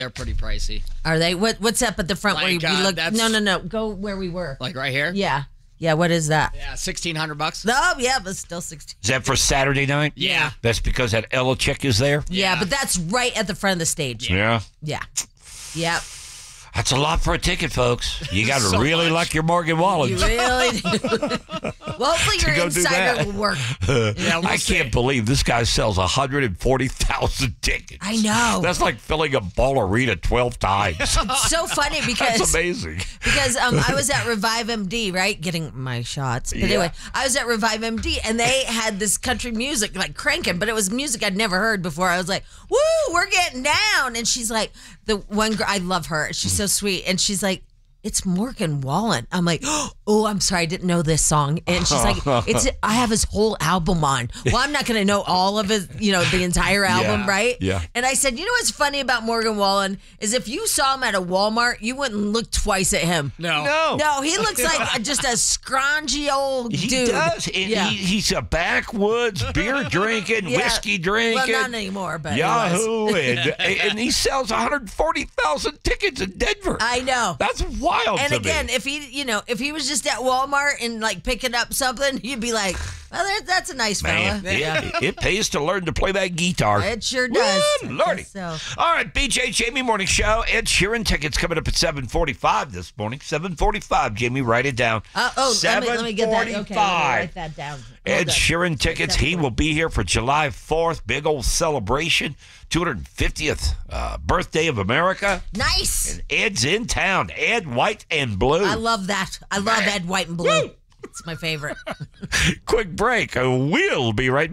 They're pretty pricey. Are they? What's up at the front where we look? No. Go where we were. Like right here? Yeah. Yeah, what is that? Yeah, $1,600. Oh, yeah, but still 16. Is that for Saturday night? Yeah. That's because that Ella chick is there? Yeah, but that's right at the front of the stage. Yeah. Yeah. Yep. That's a lot for a ticket, folks. You got to So really much. like your Morgan Wallen. You really do. Well, hopefully your go do insider that. will work. Yeah, we'll I see. can't believe this guy sells 140,000 tickets. I know. That's like filling a ball arena 12 times. It's so funny That's because amazing. I was at Revive MD, right, getting my shots. But anyway, I was at Revive MD, and they had this country music like cranking, but it was music I'd never heard before. I was like, "Woo, we're getting down!" And she's like, the one girl, I love her. She's so sweet, and she's like, "It's Morgan Wallen." I'm like, "Oh, I'm sorry, I didn't know this song." And she's like, I have his whole album on. Well, I'm not going to know all of his, the entire album, right? Yeah. And I said, you know what's funny about Morgan Wallen is if you saw him at a Walmart, you wouldn't look twice at him. No. No, he looks like just a scrawny old He dude. does. And he's a backwoods beer drinking, whiskey drinking. Well, not anymore, but Yahoo, and he sells 140,000 tickets in Denver. I know. That's wild. And to again, me. if he was just at Walmart and like picking up something, you'd be like, well, that's a nice Man, fella. it pays to learn to play that guitar. It sure does. Woo, Lordy. So. All right, BJ Jamie Morning Show. Ed Sheeran tickets coming up at 7:45 this morning. 7:45. Jamie, write it down. Let me get that. Okay, let me write that down. Ed Sheeran tickets. He will be here for July 4th. Big old celebration. 250th birthday of America. Nice. And Ed's in town. Ed, white and blue. I love that. I love Ed White and Blue. It's my favorite. Quick break. We'll be right